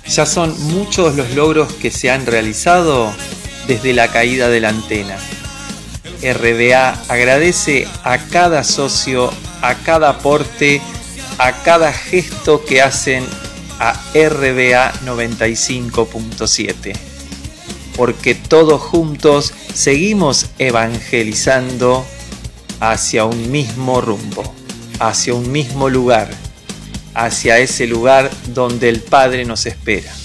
Ya son muchos los logros que se han realizado desde la caída de la antena. RBA agradece a cada socio, a cada aporte, a cada gesto que hacen a RBA 95.7. Porque todos juntos seguimos evangelizando hacia un mismo rumbo, hacia un mismo lugar, hacia ese lugar donde el Padre nos espera.